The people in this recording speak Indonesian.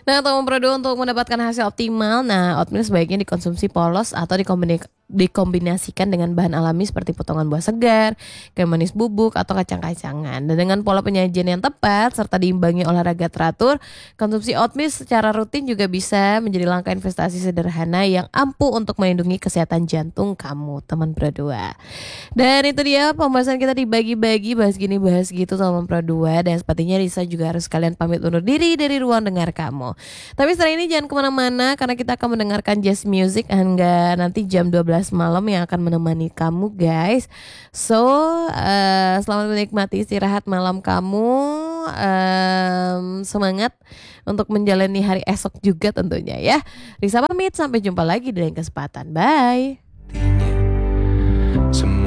Nah, untuk memproduksi untuk mendapatkan hasil optimal, nah oatmeal sebaiknya dikonsumsi polos atau dikombinasikan dengan bahan alami seperti potongan buah segar, kayak manis bubuk atau kacang-kacangan. Dan dengan pola penyajian yang tepat serta diimbangi olahraga teratur, konsumsi oatmeal secara rutin juga bisa menjadi langkah investasi sederhana yang ampuh untuk melindungi kesehatan jantung kamu, teman berdua. Dan itu dia pembahasan kita dibagi-bagi, bahas gini bahas gitu sama Pro 2. Dan sepertinya Risa juga harus kalian pamit undur diri dari ruang dengar kamu. Tapi setelah ini jangan kemana-mana karena kita akan mendengarkan jazz music hingga nanti jam 12 malam yang akan menemani kamu guys. So selamat menikmati istirahat malam kamu. Semangat untuk menjalani hari esok juga tentunya ya. Risa pamit, sampai jumpa lagi di lain kesempatan. Bye.